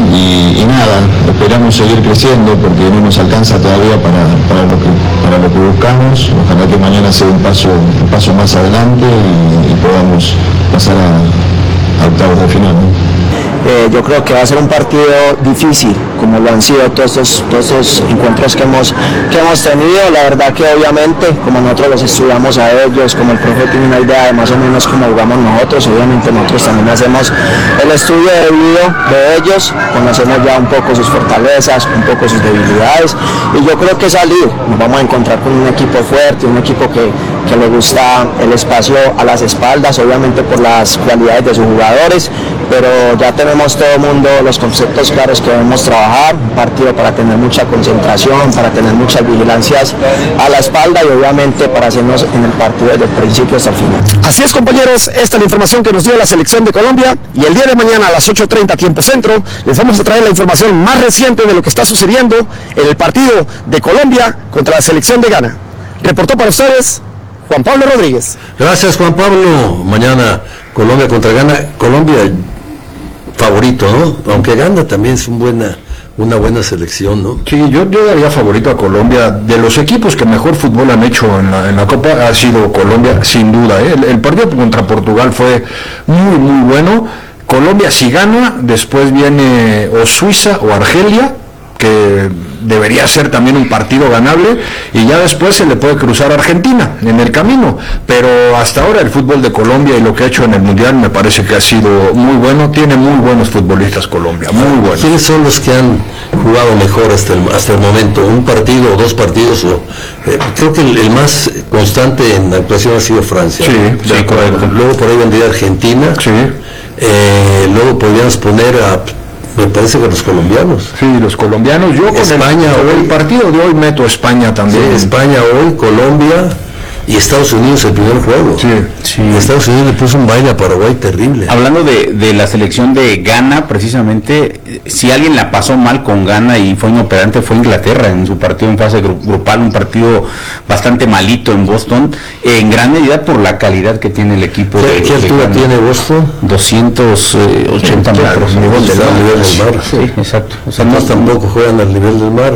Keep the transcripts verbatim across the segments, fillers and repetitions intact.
y, y nada, esperamos seguir creciendo porque no nos alcanza todavía para, para, lo, que, para lo que buscamos. Ojalá que mañana sea un paso, un paso más adelante y, y podamos pasar a, a octavos de final, ¿no? Eh, yo creo que va a ser un partido difícil, como lo han sido todos estos, todos estos encuentros que hemos, que hemos tenido. La verdad que obviamente, como nosotros los estudiamos a ellos, como el profe tiene una idea de más o menos cómo jugamos nosotros, obviamente nosotros también hacemos el estudio debido de ellos, conocemos ya un poco sus fortalezas, un poco sus debilidades, y yo creo que salir, nos vamos a encontrar con un equipo fuerte, un equipo que, que le gusta el espacio a las espaldas, obviamente por las cualidades de sus jugadores, pero ya tenemos todo el mundo los conceptos claros que debemos trabajar, un partido para tener mucha concentración, para tener muchas vigilancias a la espalda y obviamente para hacernos en el partido desde el principio hasta el final. Así es, compañeros, esta es la información que nos dio la selección de Colombia y el día de mañana a las ocho treinta tiempo centro les vamos a traer la información más reciente de lo que está sucediendo en el partido de Colombia contra la selección de Ghana. Reportó para ustedes Juan Pablo Rodríguez. Gracias, Juan Pablo. Mañana Colombia contra Ghana. Colombia favorito, ¿no? Aunque Ghana también es un buena, una buena selección, ¿no? Sí, yo, yo daría favorito a Colombia. De los equipos que mejor fútbol han hecho en la, en la Copa ha sido Colombia, sin duda, ¿eh? El, el partido contra Portugal fue muy, muy bueno. Colombia si gana, después viene o Suiza o Argelia, que debería ser también un partido ganable, y ya después se le puede cruzar a Argentina en el camino, pero hasta ahora el fútbol de Colombia y lo que ha hecho en el Mundial me parece que ha sido muy bueno, tiene muy buenos futbolistas Colombia, muy buenos. ¿Quiénes son los que han jugado mejor hasta el, hasta el momento? ¿Un partido o dos partidos? O, eh, creo que el, el más constante en la actuación ha sido Francia. Sí, ¿no? sí, correcto. Luego por ahí vendría Argentina. Sí. Eh, luego podríamos poner a... Me parece que los colombianos. Sí, los colombianos. Yo con España el, hoy, el partido de hoy meto a España también. Sí, España hoy, Colombia y Estados Unidos el primer juego. Sí, sí. Y Estados Unidos le puso un baile a Paraguay terrible. Hablando de, de la selección de Ghana, precisamente, si alguien la pasó mal con Ghana y fue inoperante fue Inglaterra en su partido en fase gru- grupal, un partido bastante malito en Boston, en gran medida por la calidad que tiene el equipo. ¿Qué, de, ¿qué altura de tiene Boston? doscientos ochenta Claro, metros. nivel del mar, nivel del mar. Sí, exacto. O sea, No, no, tampoco juegan al nivel del mar.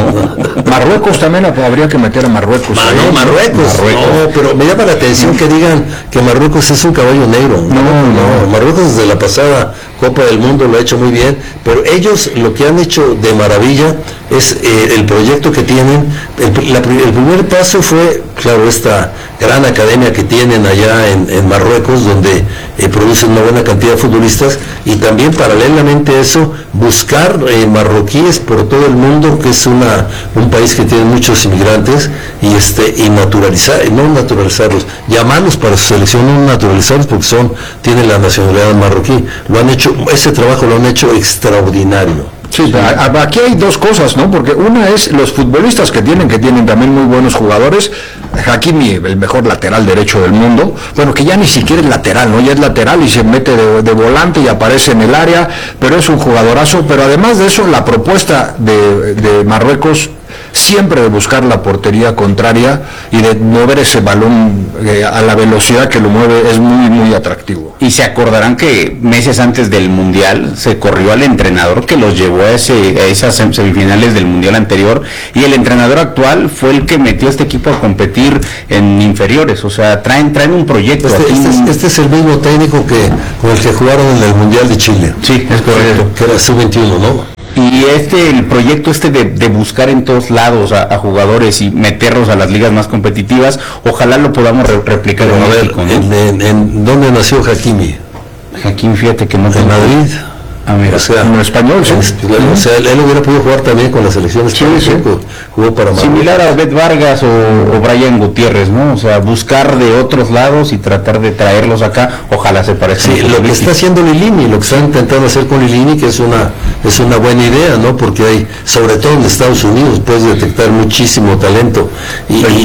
No. Marruecos también habría que meter a Marruecos. Ah, no, Marruecos. Marruecos. No, pero me llama la atención que digan que Marruecos es un caballo negro. No, no, Marruecos desde la pasada Copa del Mundo lo ha hecho muy bien, pero ellos lo que han hecho de maravilla es eh, el proyecto que tienen. El, la, el primer paso fue, claro, esta gran academia que tienen allá en, en Marruecos, donde eh, producen una buena cantidad de futbolistas, y también paralelamente a eso, buscar eh, marroquíes por todo el mundo, que es una un país que tiene muchos inmigrantes, y este y naturalizar, no naturalizarlos, llamarlos para su selección, no naturalizarlos porque son, tienen la nacionalidad marroquí. Lo han hecho, ese trabajo lo han hecho extraordinario. Sí, aquí hay dos cosas, ¿no? Porque una es los futbolistas que tienen, que tienen también muy buenos jugadores. Hakimi, el mejor lateral derecho del mundo, bueno, que ya ni siquiera es lateral, ¿no? Ya es lateral y se mete de, de volante y aparece en el área, pero es un jugadorazo. Pero además de eso, la propuesta de, de Marruecos siempre de buscar la portería contraria y de mover ese balón eh, a la velocidad que lo mueve es muy, muy atractivo. Y se acordarán que meses antes del Mundial se corrió al entrenador que los llevó a, ese, a esas semifinales del Mundial anterior, y el entrenador actual fue el que metió a este equipo a competir en inferiores. O sea, traen traen un proyecto. Este, aquí este, un... es, este es el mismo técnico que con el que jugaron en el Mundial de Chile. Sí, es correcto. Que era sub veintiuno, ¿no? Y este, el proyecto este de, de buscar en todos lados a, a jugadores y meterlos a las ligas más competitivas, ojalá lo podamos re replicar Pero en a México, ver, ¿no? en, en, ¿en dónde nació Hakimi? Hakimi, fíjate que no En tengo... Madrid. Ah, mira. O sea, en español, sí. Es, claro, o sea, él, él hubiera podido jugar también con la selección española, sí, sí. jugó para Madrid. Similar a Obed Vargas o, o Brian Gutiérrez, ¿no? O sea, buscar de otros lados y tratar de traerlos acá, ojalá se parezcan. Sí, lo que está haciendo Lilini, lo que está intentando hacer con Lilini, que es una es una buena idea, ¿no? Porque hay, sobre todo en Estados Unidos, puedes detectar muchísimo talento. Y, y,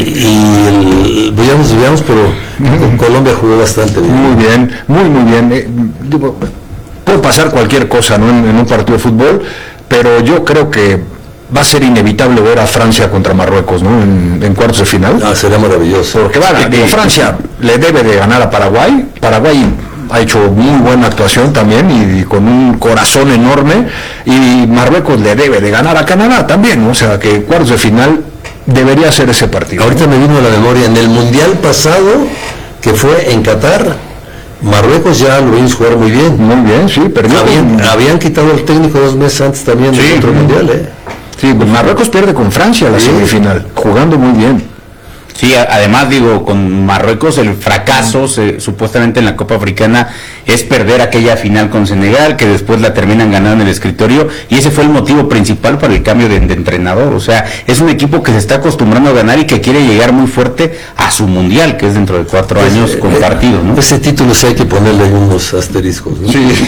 y el, veamos, veamos, pero uh-huh. Colombia jugó bastante bien. Muy bien, muy, muy bien. Eh, digo, puede pasar cualquier cosa, ¿no? En, en un partido de fútbol, pero yo creo que va a ser inevitable ver a Francia contra Marruecos, ¿no? En, en cuartos de final. Ah, será maravilloso. Porque va, digo, Francia le debe de ganar a Paraguay. Paraguay ha hecho muy buena actuación también y, y con un corazón enorme, y Marruecos le debe de ganar a Canadá también, ¿no? O sea que cuartos de final debería ser ese partido. Ahorita me vino a la memoria, en el Mundial pasado, que fue en Qatar, Marruecos ya lo vimos jugar muy bien. Muy bien, sí, perdió. Habían, habían quitado al técnico dos meses antes también sí, del otro Mundial, ¿eh? Sí, Marruecos pierde con Francia la sí. semifinal, jugando muy bien. Sí, además digo, con Marruecos el fracaso se, supuestamente en la Copa Africana es perder aquella final con Senegal, que después la terminan ganando en el escritorio, y ese fue el motivo principal para el cambio de, de entrenador. O sea, es un equipo que se está acostumbrando a ganar y que quiere llegar muy fuerte a su mundial, que es dentro de cuatro pues, años compartido, ¿no? Ese título sí hay que ponerle unos asteriscos, ¿no? Sí.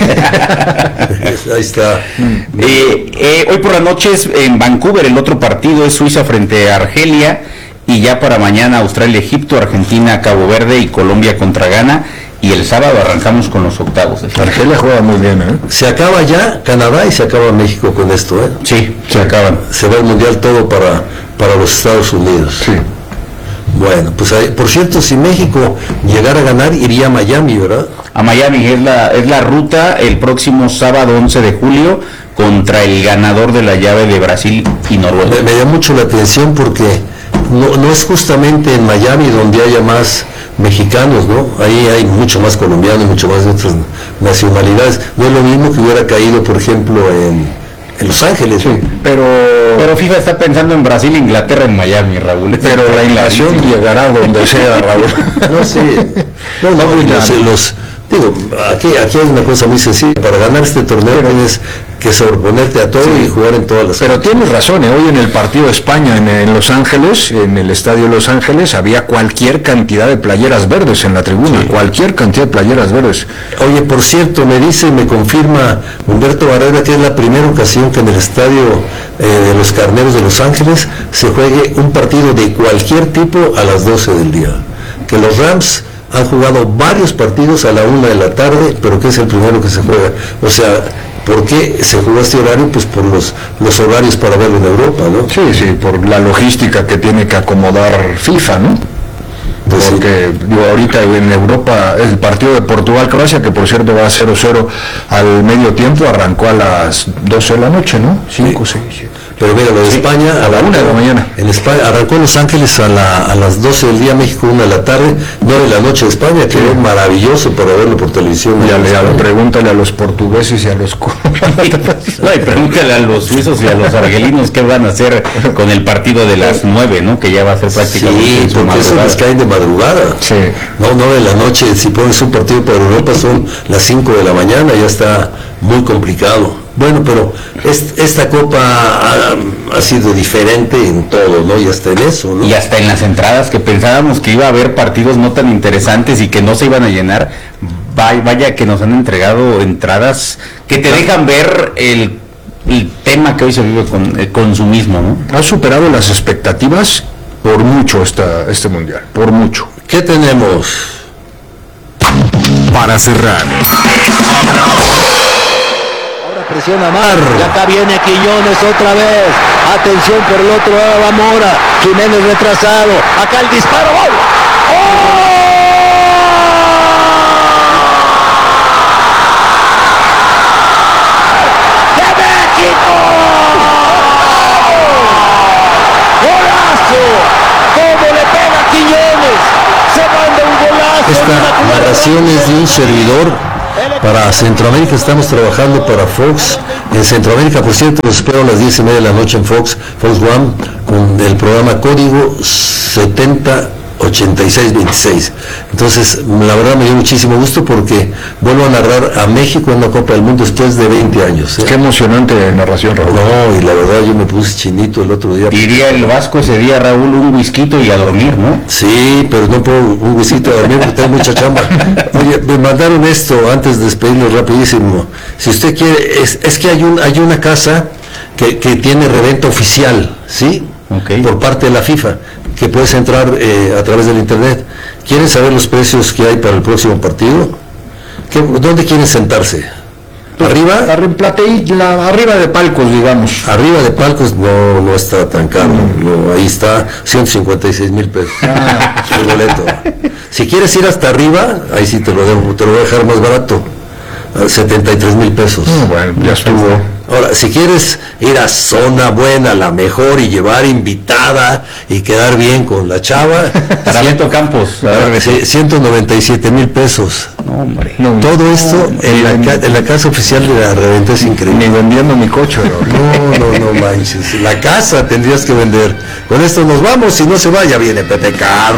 Ahí está. Eh, eh, hoy por la noche es en Vancouver, el otro partido es Suiza frente a Argelia, y ya para mañana Australia, Egipto, Argentina, Cabo Verde y Colombia contra Ghana, y el sábado arrancamos con los octavos. Argelia juega muy bien, ¿eh? Se acaba ya Canadá y se acaba México con esto, ¿eh? Sí, se acaban. Se va el mundial todo para, para los Estados Unidos. Sí. Bueno, pues ahí, por cierto, si México llegara a ganar, iría a Miami, ¿verdad? A Miami, es la, es la ruta el próximo sábado once de julio contra el ganador de la llave de Brasil y Noruega. Me, me llama mucho la atención porque no, no es justamente en Miami donde haya más mexicanos, ¿no? Ahí hay mucho más colombianos, mucho más de otras nacionalidades. No es lo mismo que hubiera caído, por ejemplo, en, en Los Ángeles. Sí, pero... Pero FIFA está pensando en Brasil, Inglaterra, en Miami, Raúl. Pero la invasión llegará donde sea, Raúl. No sé. No, no, no los, los, digo, aquí, aquí hay una cosa muy sencilla. Para ganar este torneo pero, tienes que sobreponerte a todo sí, y jugar en todas las pero cosas. Tienes razón, ¿eh? Hoy en el partido de España en, en Los Ángeles, en el estadio de Los Ángeles, había cualquier cantidad de playeras verdes en la tribuna, sí. cualquier cantidad de playeras verdes. Oye, por cierto, me dice y me confirma Humberto Barrera que es la primera ocasión que en el estadio eh, de los Carneros de Los Ángeles se juegue un partido de cualquier tipo a las doce del día. Que los Rams han jugado varios partidos a la una de la tarde, pero que es el primero que se juega. O sea, ¿por qué se jugó este horario? Pues por los, los horarios para verlo en Europa, ¿no? Sí, sí, por la logística que tiene que acomodar FIFA, ¿no? Pues porque sí. digo, ahorita en Europa el partido de Portugal-Croacia, que por cierto va a cero cero al medio tiempo, arrancó a las doce de la noche, ¿no? cinco, seis, siete. Pero mira, lo de sí, España a la una de la mañana. En España arrancó en Los Ángeles a, la, a las doce del día, México una de la tarde, nueve de la noche de España, que es maravilloso para verlo por televisión. Ya le, ya pregúntale a los portugueses y a los no, y pregúntale a los suizos y a los argelinos qué van a hacer con el partido de las nueve, ¿no? Que ya va a ser prácticamente sí, en su porque eso les caen de madrugada. Sí. No, nueve de la noche, si pones un partido para Europa son las cinco de la mañana, ya está muy complicado. Bueno, pero es, esta copa ha, ha sido diferente en todo, ¿no? Y hasta en eso, ¿no? Y hasta en las entradas, que pensábamos que iba a haber partidos no tan interesantes y que no se iban a llenar, vaya, vaya que nos han entregado entradas que te dejan ver el, el tema que hoy se vive con el consumismo, ¿no? Ha superado las expectativas por mucho esta, este mundial, por mucho. ¿Qué tenemos? Para cerrar. Presiona Mar, y acá viene Quiñones otra vez, atención por el otro lado, va Mora, Jiménez retrasado, acá el disparo, ¡gol! ¡Oh! ¡De México! ¡Golazo! ¿Cómo le pega Quiñones? Se manda un golazo. Esta narración es de un servidor. Para Centroamérica estamos trabajando para Fox. En Centroamérica, por cierto, los espero a las diez y media de la noche en Fox, Fox One, con el programa Código setenta ochenta y seis veintiséis. Entonces, la verdad me dio muchísimo gusto porque vuelvo a narrar a México en una Copa del Mundo después de veinte años. ¿eh? Qué emocionante narración, Raúl. No, y la verdad yo me puse chinito el otro día. Diría el Vasco ese día, Raúl, un whisky y a dormir, ¿no? Sí, pero no puedo un whisky a dormir porque tengo mucha chamba. Oye, me mandaron esto antes de despedirnos rapidísimo. Si usted quiere, es, es que hay, un, hay una casa que, que tiene reventa oficial, ¿sí? Okay. Por parte de la FIFA, que puedes entrar eh, a través del internet. ¿Quieren saber los precios que hay para el próximo partido? ¿Qué, ¿Dónde quieren sentarse? ¿Arriba? La, arriba de palcos, digamos. Arriba de palcos no, no está tan caro. Mm. No, ahí está ciento cincuenta y seis mil pesos. Ah. El boleto. Si quieres ir hasta arriba, ahí sí te lo, dejo, te lo voy a dejar más barato. setenta y tres mil pesos. Mm, bueno, ya estuvo. Ahora, si quieres ir a zona buena, la mejor, y llevar invitada y quedar bien con la chava, Beto Campos, sí, ciento noventa y siete mil pesos. no, hombre. No, Todo esto no, en, la, ni- ca- en la casa oficial de la reventa es Ni increíble. vendiendo mi coche, ¿no? No, no, no manches. La casa tendrías que vender. Con esto nos vamos, si no se vaya, viene Pepe Carro.